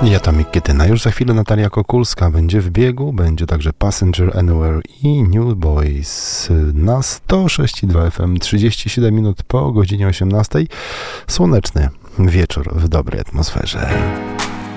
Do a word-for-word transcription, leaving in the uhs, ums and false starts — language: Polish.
Ja Tomik Kietyna. Już za chwilę Natalia Kokulska będzie w biegu, będzie także Passenger Anywhere i New Boys na sto sześć i dwa F M. trzydzieści siedem minut po godzinie osiemnastej. Słoneczny wieczór w dobrej atmosferze.